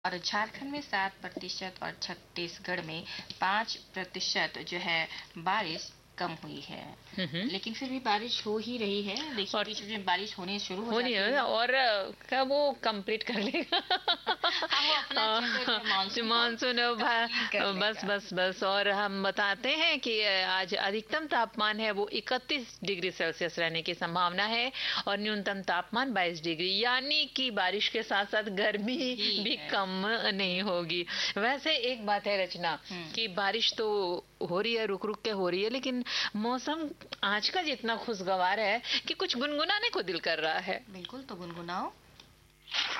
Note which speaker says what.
Speaker 1: और झारखंड में 7% और छत्तीसगढ़ में 5% जो है बारिश कम हुई है। लेकिन फिर भी बारिश हो ही रही है। देखिए
Speaker 2: और
Speaker 1: बीच में बारिश होने शुरू हो
Speaker 2: होनी
Speaker 1: जाती
Speaker 2: है
Speaker 1: है।
Speaker 2: और कब वो कंप्लीट कर लेगा।
Speaker 1: हाँ, वो अपना जो मानसून को
Speaker 2: मानसून
Speaker 1: कंप्लीट कर
Speaker 2: बस
Speaker 1: लेगा।
Speaker 2: बस बस। और हम बताते हैं कि आज अधिकतम तापमान है वो 31 डिग्री सेल्सियस रहने की संभावना है और न्यूनतम तापमान 22 डिग्री, यानी कि बारिश के साथ साथ गर्मी
Speaker 1: ही
Speaker 2: भी
Speaker 1: है।
Speaker 2: कम नहीं होगी। वैसे एक बात है रचना कि बारिश तो हो रही है, रुक रुक के हो रही है, लेकिन मौसम आज का जितना खुशगवार है कि कुछ गुनगुनाने को दिल कर रहा है।
Speaker 1: बिल्कुल, तो गुनगुनाओ।